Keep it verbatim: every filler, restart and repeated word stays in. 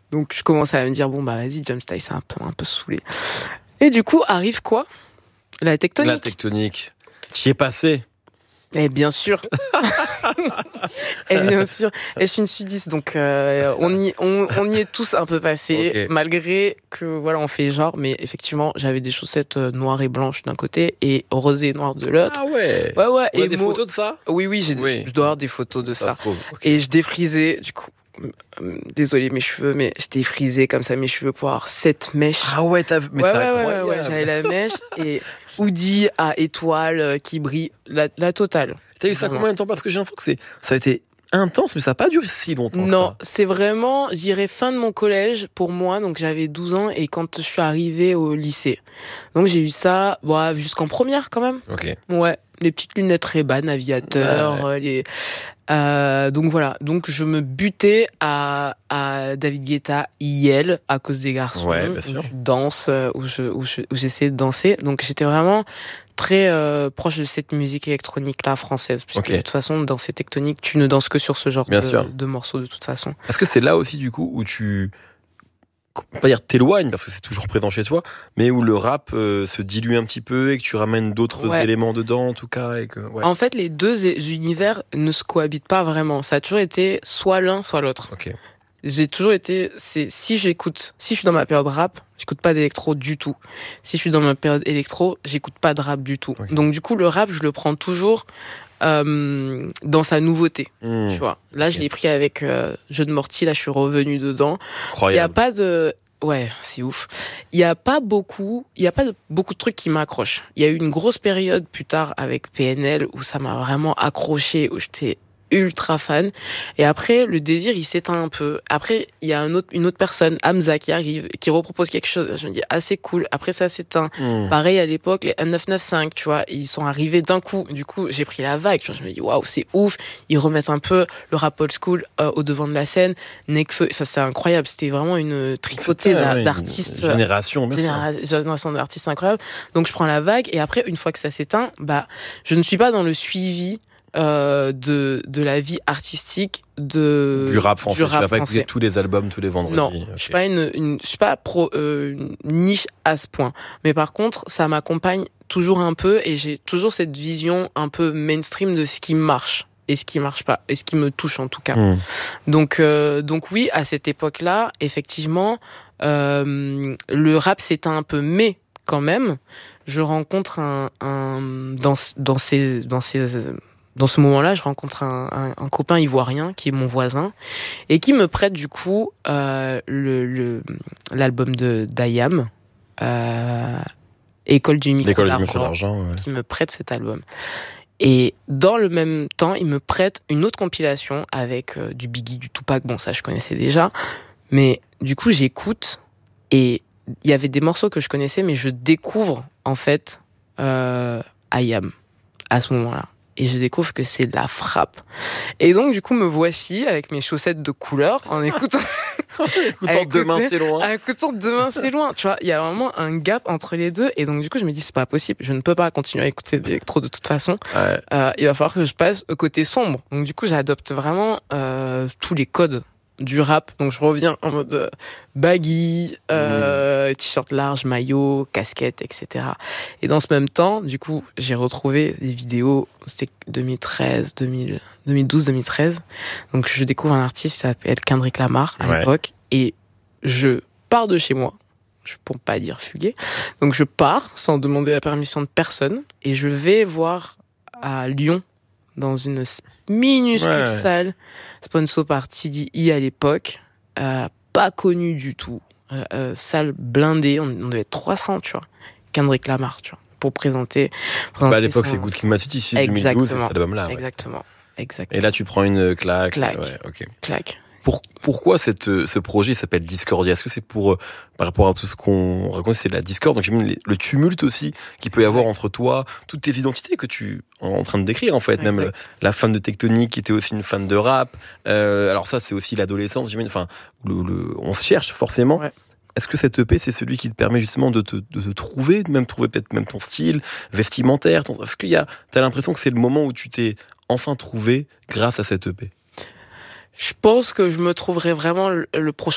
Donc je commençais à me dire bon bah vas-y, Jumpstyle, c'est un peu un peu saoulé. Et du coup arrive quoi ? La tectonique. La tectonique. Tu y es passé. Et bien sûr. Et bien sûr. Et je suis une sudiste, donc euh, on y on, on y est tous un peu passés, okay. Malgré que voilà on fait genre, mais effectivement j'avais des chaussettes noires et blanches d'un côté et rosées et noires de l'autre. Ah ouais. Ouais ouais. On a et des mo... photos de ça ? Oui oui, j'ai oui. Des... je dois avoir des photos de ça. ça. Okay. Et je défrisais du coup. Désolée mes cheveux, mais je défrisais comme ça mes cheveux pour avoir sept mèches. Ah ouais, t'as mais ouais, c'est ouais, incroyable. Ouais, ouais, j'avais la mèche et hoodie à étoiles qui brille, la, la totale. T'as eu ça vraiment. Combien de temps ? Parce que j'ai l'impression que c'est, ça a été intense, mais ça n'a pas duré si longtemps. Non, que ça. C'est vraiment, j'irais fin de mon collège pour moi, donc j'avais douze ans et quand je suis arrivée au lycée. Donc j'ai eu ça bon, jusqu'en première quand même. Ok. Ouais, les petites lunettes Ray-Ban, aviateur, ouais. les... Euh, donc voilà, donc je me butais à, à David Guetta, I L à cause des garçons, ouais, bien sûr. Où je danse, où, je, où, je, où j'essayais de danser. Donc j'étais vraiment très euh, proche de cette musique électronique-là française, puisque okay. De toute façon, dans ces tectoniques, tu ne danses que sur ce genre de, de morceaux de toute façon. Est-ce que c'est là aussi du coup où tu... pas dire t'éloignes parce que c'est toujours présent chez toi, mais où le rap euh, se dilue un petit peu et que tu ramènes d'autres ouais. éléments dedans en tout cas et que, ouais. En fait les deux univers ne se cohabitent pas vraiment, ça a toujours été soit l'un soit l'autre. Okay. J'ai toujours été, c'est, si j'écoute, si je suis dans ma période rap, j'écoute pas d'électro du tout. Si je suis dans ma période électro, j'écoute pas de rap du tout. Okay. Donc du coup le rap je le prends toujours Euh, dans sa nouveauté, mmh. tu vois. Là, okay. Je l'ai pris avec euh, Jeu de Morty. Là, je suis revenu dedans. Incroyable. Il y a pas de, ouais, c'est ouf. Il y a pas beaucoup, il y a pas de, beaucoup de trucs qui m'accrochent. Il y a eu une grosse période plus tard avec P N L où ça m'a vraiment accroché, où j'étais ultra fan. Et après, le désir, il s'éteint un peu. Après, il y a un autre, une autre personne, Hamza, qui arrive, qui repropose quelque chose. Je me dis, ah, c'est cool. Après, ça s'éteint. Mmh. Pareil, à l'époque, les neuf neuf cinq, tu vois, ils sont arrivés d'un coup. Du coup, j'ai pris la vague. Tu vois, je me dis, waouh, c'est ouf. Ils remettent un peu le rap old school euh, au devant de la scène. Nekfeu, enfin, c'est incroyable. C'était vraiment une tripotée ouais, d'artistes. Une génération, bien généra- sûr. Génération d'artistes incroyables. Donc, je prends la vague. Et après, une fois que ça s'éteint, bah, je ne suis pas dans le suivi Euh, de de la vie artistique de du rap français. Du rap tu vas pas français. écouter tous les albums tous les vendredis. Non, okay. je suis pas une, une je suis pas pro euh, une niche à ce point. Mais par contre, ça m'accompagne toujours un peu et j'ai toujours cette vision un peu mainstream de ce qui marche et ce qui marche pas et ce qui me touche en tout cas. Mmh. Donc euh, donc oui, à cette époque-là, effectivement, euh, le rap s'éteint un peu, mais quand même, je rencontre un, un dans dans ces dans ces Dans ce moment-là, je rencontre un, un, un copain ivoirien qui est mon voisin et qui me prête du coup euh, le, le l'album de d'Ayam, euh, École du micro L'école d'argent, du micro d'argent ouais. Qui me prête cet album. Et dans le même temps, il me prête une autre compilation avec euh, du Biggie, du Tupac. Bon, ça je connaissais déjà, mais du coup j'écoute et il y avait des morceaux que je connaissais, mais je découvre en fait euh, Ayam à ce moment-là. Et je découvre que c'est de la frappe. Et donc, du coup, me voici avec mes chaussettes de couleur en écoutant... écoutant Demain c'est loin. En écoutant Demain c'est loin. Tu vois, il y a vraiment un gap entre les deux. Et donc, du coup, je me dis, c'est pas possible. Je ne peux pas continuer à écouter d'électro de toute façon. Ouais. Euh, il va falloir que je passe au côté sombre. Donc, du coup, j'adopte vraiment euh, tous les codes du rap. Donc, je reviens en mode euh, baggy, euh, mmh. t-shirt large, maillot, casquette, et cetera. Et dans ce même temps, du coup, j'ai retrouvé des vidéos, c'était deux mille treize, deux mille, deux mille douze, deux mille treize. Donc, je découvre un artiste qui s'appelle Kendrick Lamar à ouais. l'époque. Et je pars de chez moi, pour pas dire fuguer. Donc, je pars sans demander la permission de personne et je vais voir à Lyon, dans une minuscule ouais. salle, sponsor par T D I à l'époque, euh, pas connu du tout, euh, euh, salle blindée, on, on devait être trois cents, tu vois, Kendrick Lamar, tu vois, pour présenter. présenter bah à l'époque, son... c'est Good Kid, Mad City, ici, deux mille douze, c'est cet album-là. Ouais. Exactement, exactement. Et là, tu prends une claque. Claque, ouais, okay. claque. Pour, pourquoi cette, ce projet s'appelle Discordia ? Est-ce que c'est pour, euh, par rapport à tout ce qu'on raconte, c'est de la discorde, donc j'imagine le tumulte aussi qu'il peut y avoir ouais. entre toi, toutes tes identités que tu es en train de décrire en fait, exact. Même la fan de Tectonique qui était aussi une fan de rap. Euh, alors ça, c'est aussi l'adolescence, j'imagine. Enfin, le, le, on se cherche forcément. Ouais. Est-ce que cet E P, c'est celui qui te permet justement de te, de te trouver, de même trouver peut-être même ton style vestimentaire ton... Est-ce qu'il y a, t'as l'impression que c'est le moment où tu t'es enfin trouvé grâce à cet E P ? Je pense que je me trouverai vraiment le, le prochain